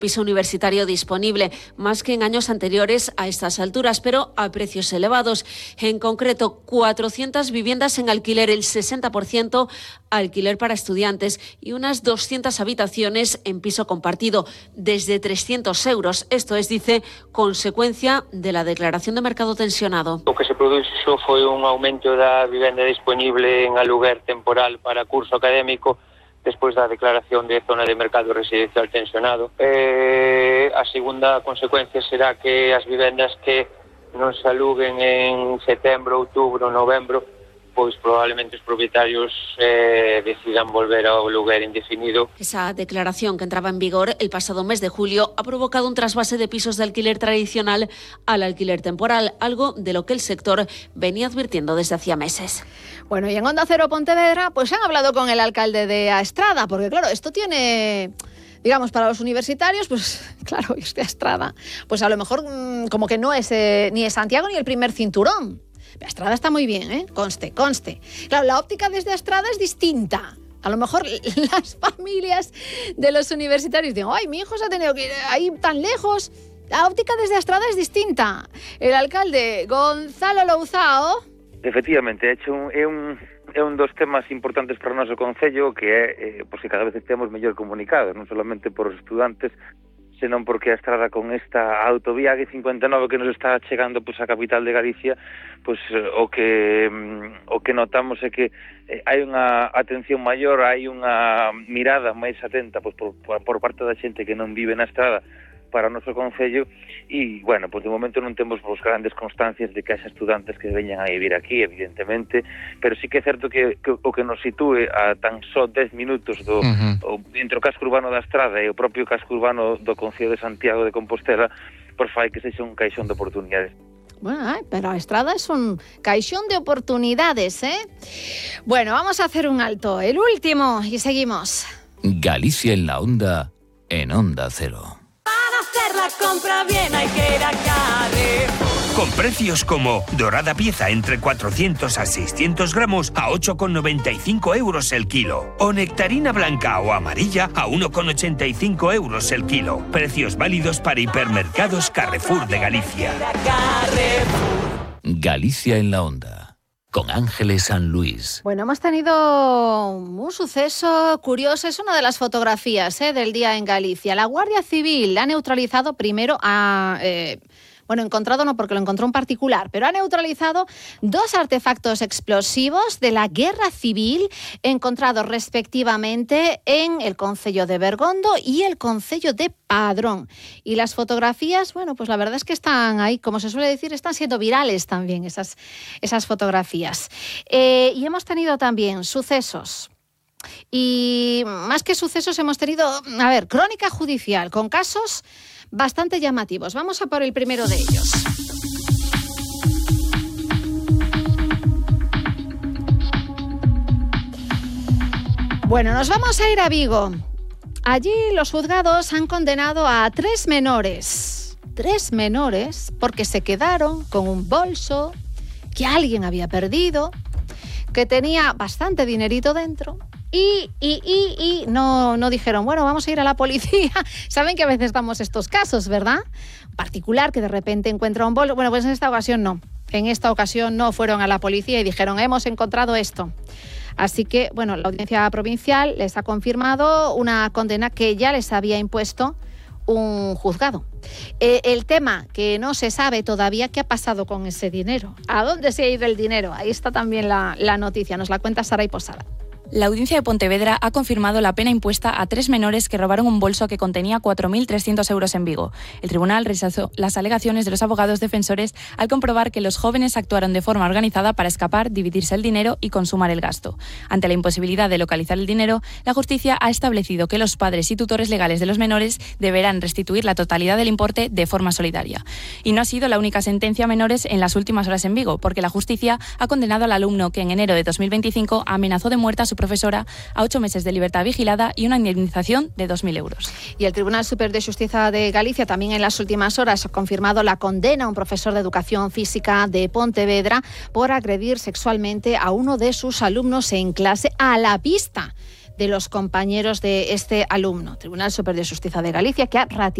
piso universitario disponible, más que en años anteriores a estas alturas, pero a precios elevados. En concreto, 400 viviendas en alquiler, el 60% alquiler para estudiantes y unas 200 habitaciones en piso compartido, desde 300 euros. Esto es, dice, consecuencia de la declaración de mercado tensionado. O que se produxo foi un aumento da vivenda disponible en aluguer temporal para curso académico despois da declaración de zona de mercado residencial tensionado. A segunda consecuencia será que as vivendas que non se aluguen en setembro, outubro, novembro, pois probablemente os propietarios decidan volver ao aluguer indefinido. Esa declaración, que entraba en vigor el pasado mes de julio, ha provocado un trasvase de pisos de alquiler tradicional al alquiler temporal, algo de lo que el sector venía advirtiendo desde hacía meses. Bueno, y en Onda Cero Pontevedra, pues han hablado con el alcalde de Astrada, porque claro, esto tiene, digamos, para los universitarios, pues claro, este Astrada, pues a lo mejor como que no es ni es Santiago ni el primer cinturón. Astrada está muy bien, ¿eh? Conste. Claro, la óptica desde Astrada es distinta. A lo mejor las familias de los universitarios dicen, ¡ay, mi hijo se ha tenido que ir ahí tan lejos! La óptica desde Astrada es distinta. El alcalde Gonzalo Louzao... Efectivamente, é un dos temas importantes para o noso concello, que é que cada vez estemos mellor comunicados, non solamente por os estudantes, senón porque a Estrada, con esta autovía A59 que nos está chegando a capital de Galicia, o que notamos é que hai unha atención maior, hai unha mirada máis atenta por parte da xente que non vive na Estrada para o noso concello, e, bueno, de momento non temos grandes constancias de que haxa estudantes que veñan a vivir aquí, evidentemente, pero sí que é certo que o que nos sitúe a tan só 10 minutos entre o casco urbano da Estrada e o propio casco urbano do concello de Santiago de Compostela, fai que sexa un caixón de oportunidades. Bueno, pero a Estrada es un caixón de oportunidades, ¿eh? Bueno, vamos a hacer un alto, el último, y seguimos. Galicia en la Onda, en Onda Cero. Hacer la compra bien hay que ir a Carrefour. Con precios como dorada pieza entre 400 a 600 gramos a 8,95 euros el kilo. O nectarina blanca o amarilla a 1,85 euros el kilo. Precios válidos para hipermercados Carrefour de Galicia. Galicia en la Onda, con Ángeles San Luis. Bueno, hemos tenido un suceso curioso. Es una de las fotografías del día en Galicia. La Guardia Civil ha neutralizado primero a... encontrado no, porque lo encontró un particular, pero ha neutralizado 2 artefactos explosivos de la Guerra Civil encontrados respectivamente en el concello de Bergondo y el concello de Padrón. Y las fotografías, pues la verdad es que están ahí, como se suele decir, están siendo virales también esas fotografías. Y hemos tenido también sucesos. Y más que sucesos hemos tenido, crónica judicial con casos bastante llamativos. Vamos a por el primero de ellos. Bueno, nos vamos a ir a Vigo. Allí los juzgados han condenado a 3 menores. 3 menores porque se quedaron con un bolso que alguien había perdido, que tenía bastante dinerito dentro. Y no dijeron, vamos a ir a la policía. Saben que a veces damos estos casos, ¿verdad? Particular que de repente encuentra un bolso. Pues en esta ocasión no. En esta ocasión no fueron a la policía y dijeron, hemos encontrado esto. Así que, la audiencia provincial les ha confirmado una condena que ya les había impuesto un juzgado. El tema que no se sabe todavía qué ha pasado con ese dinero. ¿A dónde se ha ido el dinero? Ahí está también la noticia. Nos la cuenta Saray Posada. La Audiencia de Pontevedra ha confirmado la pena impuesta a 3 menores que robaron un bolso que contenía 4.300 euros en Vigo. El tribunal rechazó las alegaciones de los abogados defensores al comprobar que los jóvenes actuaron de forma organizada para escapar, dividirse el dinero y consumar el gasto. Ante la imposibilidad de localizar el dinero, la justicia ha establecido que los padres y tutores legales de los menores deberán restituir la totalidad del importe de forma solidaria. Y no ha sido la única sentencia a menores en las últimas horas en Vigo, porque la justicia ha condenado al alumno que en enero de 2025 amenazó de muerte a su profesora a 8 meses de libertad vigilada y una indemnización de 2.000 euros. Y el Tribunal Superior de Justicia de Galicia también en las últimas horas ha confirmado la condena a un profesor de educación física de Pontevedra por agredir sexualmente a uno de sus alumnos en clase a la vista de los compañeros de este alumno. Tribunal Superior de Justicia de Galicia, que ha ratificado